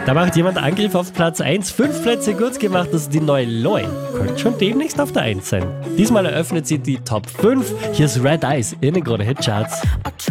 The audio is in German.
Da macht jemand Angriff auf Platz 1. 5 Plätze gut gemacht, das ist die neue Loi. Könnte schon demnächst auf der 1 sein. Diesmal eröffnet sie die Top 5. Hier ist Red Eyes in den Krone Hit Charts.